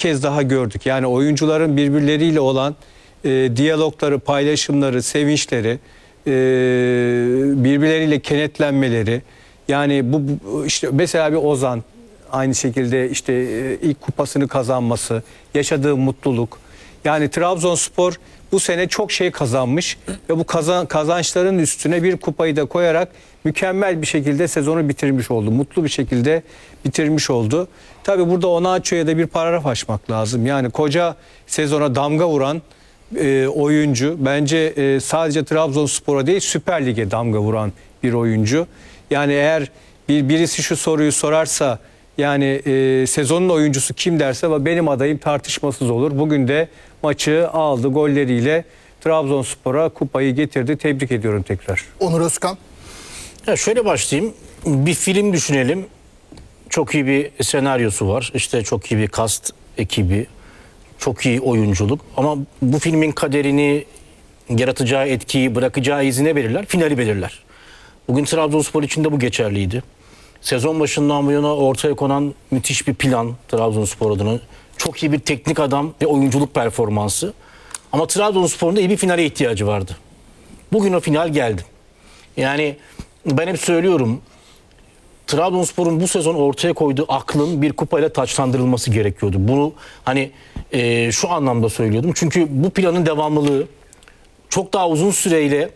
kez daha gördük. Yani oyuncuların birbirleriyle olan diyalogları, paylaşımları, sevinçleri, birbirleriyle kenetlenmeleri. Yani bu işte mesela bir Ozan aynı şekilde işte ilk kupasını kazanması, yaşadığı mutluluk. Yani Trabzonspor bu sene çok şey kazanmış ve bu kazançların üstüne bir kupayı da koyarak mükemmel bir şekilde sezonu bitirmiş oldu. Mutlu bir şekilde bitirmiş oldu. Tabii burada Onaçu'ya da bir paragraf açmak lazım. Yani koca sezona damga vuran oyuncu. Bence sadece Trabzonspor'a değil Süper Lig'e damga vuran bir oyuncu. Yani eğer birisi şu soruyu sorarsa yani sezonun oyuncusu kim derse benim adayım tartışmasız olur. Bugün de maçı aldı golleriyle Trabzonspor'a kupayı getirdi. Tebrik ediyorum tekrar. Onur Özkan. Ya şöyle başlayayım. Bir film düşünelim. Çok iyi bir senaryosu var. İşte çok iyi bir cast ekibi. Çok iyi oyunculuk. Ama bu filmin kaderini, yaratacağı etkiyi, bırakacağı izine belirler. Finali belirler. Bugün Trabzonspor için de bu geçerliydi. Sezon başından bu yana ortaya konan müthiş bir plan Trabzonspor adına. Çok iyi bir teknik adam ve oyunculuk performansı. Ama Trabzonspor'un da iyi bir finale ihtiyacı vardı. Bugün o final geldi. Yani ben hep söylüyorum, Trabzonspor'un bu sezon ortaya koyduğu aklın bir kupayla taçlandırılması gerekiyordu. Bunu hani şu anlamda söylüyordum. Çünkü bu planın devamlılığı çok daha uzun süreyle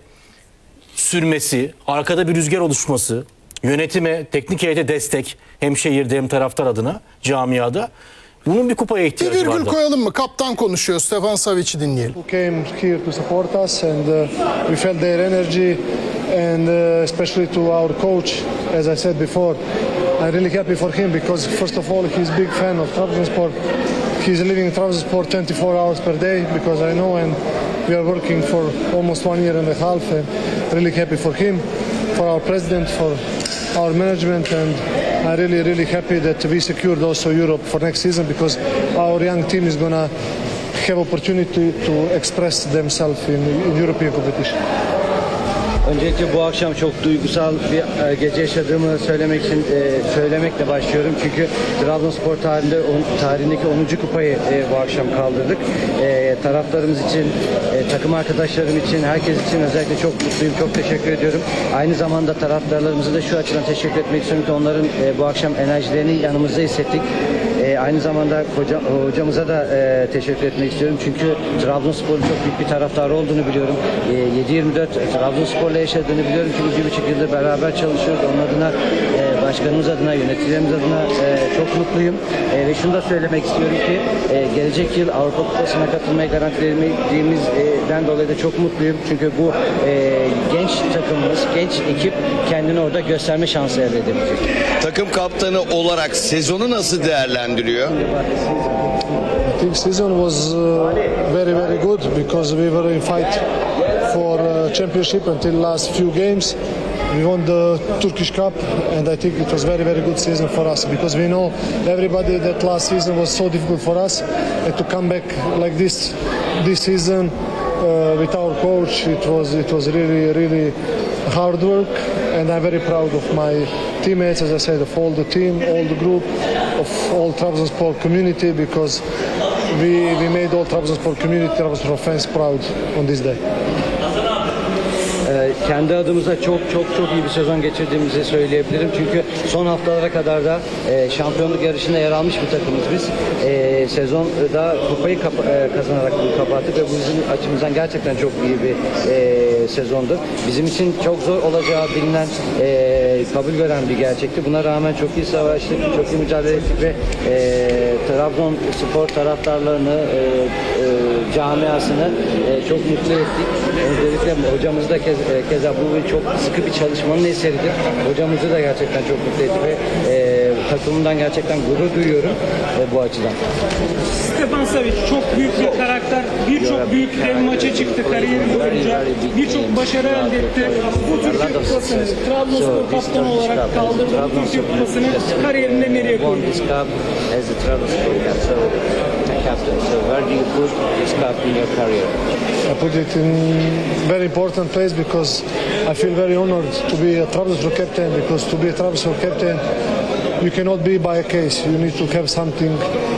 sürmesi, arkada bir rüzgar oluşması, yönetime, teknik heyete destek hem şehirde hem taraftar adına, camiada. Bunun bir kupaya ihtiyacı Bir virgül vardı. koyalım mı? Kaptan konuşuyor. Stefan Savic'i dinleyelim. Who came here to support us, and we felt their energy, and especially to our coach, as I said before. I'm really happy for him because first of all he's a big fan of Trabzonspor. He's living in Trabzonspor 24 hours per day because I know, and we are working for almost 1 year and a half, and really happy for him, for our president, for our management, and I'm really happy that we secured also Europe for next season because our young team is gonna have opportunity to express themselves in European competition. Öncelikle bu akşam çok duygusal bir gece yaşadığımı söylemekle başlıyorum. Çünkü Trabzonspor tarihindeki 10. kupayı bu akşam kaldırdık. Taraftarımız için, takım arkadaşlarım için, herkes için özellikle çok mutluyum. Çok teşekkür ediyorum. Aynı zamanda taraftarlarımıza da şu açıdan teşekkür etmek istiyorum ki onların bu akşam enerjilerini yanımızda hissettik. Aynı zamanda hocamıza da teşekkür etmek istiyorum. Çünkü Trabzonspor'un çok büyük bir taraftarı olduğunu biliyorum. 7-24 Trabzonspor'la yaşadığını biliyorum. Çünkü 1,5 yıldır beraber çalışıyoruz. Onun adına, başkanımız adına, yöneticilerimiz adına çok mutluyum. Ve şunu da söylemek istiyorum ki gelecek yıl Avrupa Kupası'na katılmayı garantilediğimizden dolayı da çok mutluyum. Çünkü bu genç takımımız, genç ekip kendini orada gösterme şansı elde edebilecek. Takım kaptanı olarak sezonu nasıl değerlendiriyor? I think season was very good because we were in fight for championship until last few games. We won the Turkish Cup, and I think it was very good season for us because we know everybody that last season was so difficult for us, and to come back like this season with our coach, it was really hard work, and I'm very proud of my teammates, as I said, of all the team, all the group, of all Trabzonspor community, because we made all Trabzonspor community, Trabzonspor fans proud on this day. Kendi adımıza çok iyi bir sezon geçirdiğimizi söyleyebilirim. Çünkü son haftalara kadar da şampiyonluk yarışında yer almış bir takımız biz. Sezonda kupayı kazanarak bunu kapattık ve bu bizim açımızdan gerçekten çok iyi bir sezondu. Bizim için çok zor olacağı bilinen, kabul gören bir gerçekti. Buna rağmen çok iyi savaştık, çok iyi mücadele ettik ve Trabzonspor taraftarlarını, camiasını çok mutlu ettik. Özellikle hocamız da keza bu çok sıkı bir çalışmanın eseridir. Hocamızı da gerçekten çok mutlu etti ve takımından gerçekten gurur duyuyorum bu açıdan. Stefan Savic çok büyük bir karakter, birçok büyük dev maça çıktı kariyeri boyunca, birçok başarı elde etti. Bu Türkiye Kupası'nı, Trabzonspor kaptanı olarak kaldırdı. Bu Türkiye Kupası'nı kariyerinde nereye koydu? Captain, so where do you put this cup in your career? I put it in very important place because I feel very honored to be a Trabzonspor captain, because to be a Trabzonspor captain you cannot be by a case. You need to have something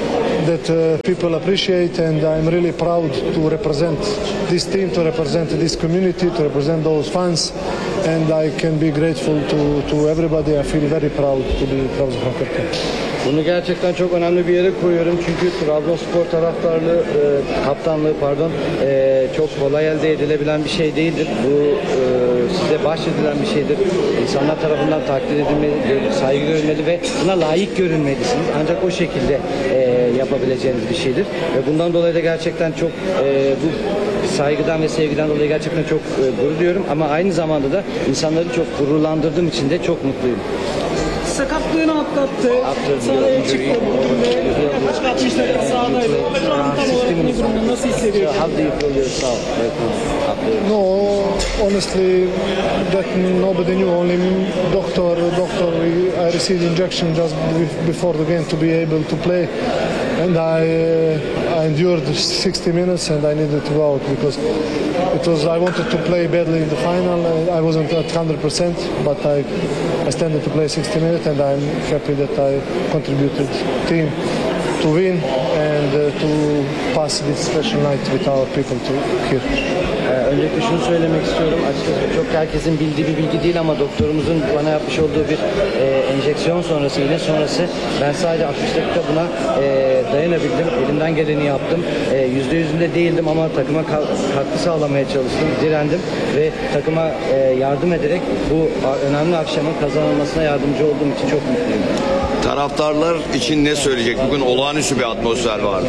that people appreciate, and I'm really proud to represent this team, to represent this community, to represent those fans, and I can be grateful to everybody. I feel very proud to be Trabzonspor captain. Bunu gerçekten çok önemli bir yere koyuyorum çünkü Trabzonspor taraftarlığı, kaptanlığı çok kolay elde edilebilen bir şey değildir. Bu size bahşedilen bir şeydir. İnsanlar tarafından takdir edilmeli, saygı görülmeli ve buna layık görünmelisiniz. Ancak o şekilde yapabileceğiniz bir şeydir. Ve bundan dolayı da gerçekten çok bu saygıdan ve sevgiden dolayı gerçekten çok gurur duyuyorum. Ama aynı zamanda da insanları çok gururlandırdığım için de çok mutluyum. Sakatlığını atlattı. Sahaya çıktı bugün de. Yaklaşık 60 dakika sahadaydı. Şu an tam olarak ne durumda, nasıl hissediyorsun? How do you feel yourself right now after? No, honestly, that nobody knew. Only doctor. I received injection just before the game to be able to play, and I endured 60 minutes, and I needed to go out because I wanted to play badly in the final. I wasn't at 100%, but I standed to play 60 minutes, and I'm happy that I contributed team to win and to pass this special night with our people to here. Öncelikle şunu söylemek istiyorum. Açıkçası çok herkesin bildiği bir bilgi değil ama doktorumuzun bana yapmış olduğu bir enjeksiyon sonrası, iğne sonrası ben sadece 60 dakika buna dayanabildim. Elimden geleni yaptım. %100'ünde değildim ama takıma katkı sağlamaya çalıştım. Direndim ve takıma yardım ederek bu önemli akşamın kazanılmasına yardımcı olduğum için çok mutluyum. Taraftarlar için ne söyleyecek? Bugün olağanüstü bir atmosfer vardı.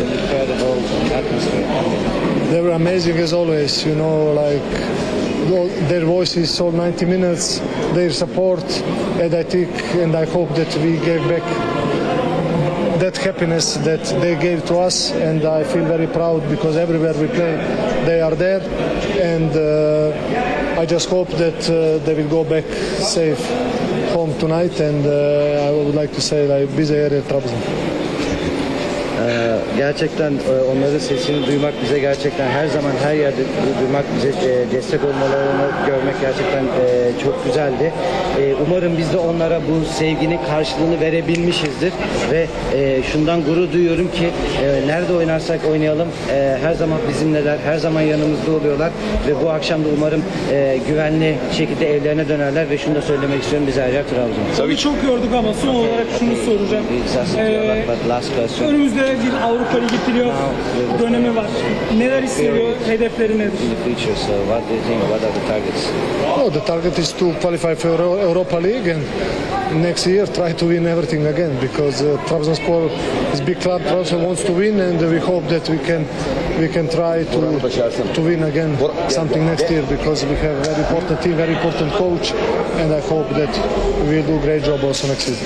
They were amazing as always, you know, like their voices all 90 minutes, their support, and I think and I hope that we gave back that happiness that they gave to us, and I feel very proud because everywhere we play, they are there, and I just hope that they will go back safe home tonight, and I would like to say like bize yer Trabzon. Gerçekten onların sesini duymak bize gerçekten her zaman her yerde duymak bize destek olmalarını görmek gerçekten çok güzeldi. Umarım biz de onlara bu sevginin karşılığını verebilmişizdir ve şundan gurur duyuyorum ki nerede oynarsak oynayalım her zaman bizimleler, her zaman yanımızda oluyorlar ve bu akşam da umarım güvenli şekilde evlerine dönerler ve şunu da söylemek istiyorum, biz ayrıca Trabzon. Tabii çok yorduk ama son olarak şunu soracağım. Önümüzde bir Avrupa Ligi playoff dönemi var. Neler hissediyor? Hedefleri nedir? No, the target is to qualify for Europa League and next year try to win everything again because Trabzonspor is big club. Trabzon wants to win and we hope that we can try to win again something next year because we have very important team, very important coach, and I hope that we'll do great job also next season.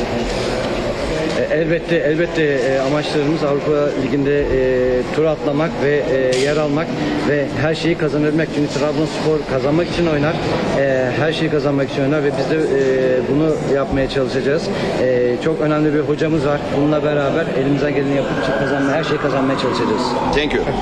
Elbette amaçlarımız Avrupa Ligi'nde tur atlamak ve yer almak ve her şeyi kazanabilmek. Çünkü Trabzonspor kazanmak için oynar, her şeyi kazanmak için oynar ve biz de bunu yapmaya çalışacağız. Çok önemli bir hocamız var. Bununla beraber elimizden geleni yapıp her şeyi kazanmaya çalışacağız. Thank you.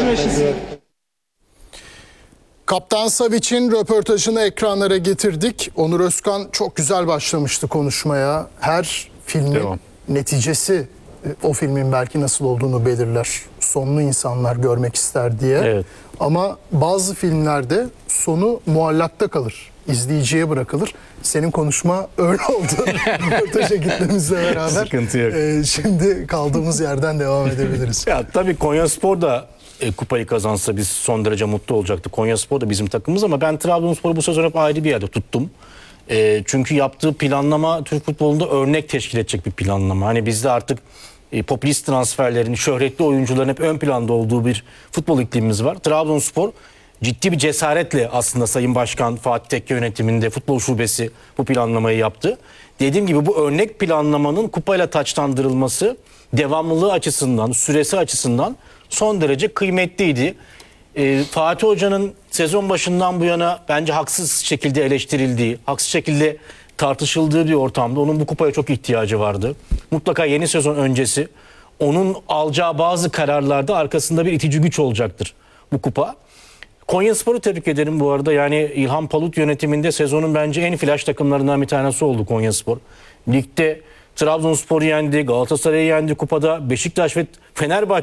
Kaptan Savic'in röportajını ekranlara getirdik. Onur Özkan çok güzel başlamıştı konuşmaya. Her filmin neticesi o filmin belki nasıl olduğunu belirler. Sonunu insanlar görmek ister diye. Evet. Ama bazı filmlerde sonu muallakta kalır. İzleyiciye bırakılır. Senin konuşma öyle oldu. Röportaja gitmemizle beraber. Sıkıntı yok. Şimdi kaldığımız yerden devam edebiliriz. Ya tabii Konyaspor da kupayı kazansa biz son derece mutlu olacaktık. Konyaspor da bizim takımımız ama ben Trabzonspor'u bu sezon hep ayrı bir yerde tuttum. Çünkü yaptığı planlama Türk futbolunda örnek teşkil edecek bir planlama. Hani bizde artık popülist transferlerin, şöhretli oyuncuların hep ön planda olduğu bir futbol iklimimiz var. Trabzonspor ciddi bir cesaretle aslında Sayın Başkan Fatih Tekke yönetiminde futbol şubesi bu planlamayı yaptı. Dediğim gibi bu örnek planlamanın kupayla taçlandırılması devamlılığı açısından, süresi açısından son derece kıymetliydi. Fatih Hoca'nın sezon başından bu yana bence haksız şekilde eleştirildiği, haksız şekilde tartışıldığı bir ortamda onun bu kupaya çok ihtiyacı vardı. Mutlaka yeni sezon öncesi onun alacağı bazı kararlarda arkasında bir itici güç olacaktır bu kupa. Konyaspor'u tebrik ederim bu arada. Yani İlhan Palut yönetiminde sezonun bence en flash takımlarından bir tanesi oldu Konyaspor. Ligde Trabzonspor'u yendi, Galatasaray'ı yendi kupada. Beşiktaş ve Fenerbahçe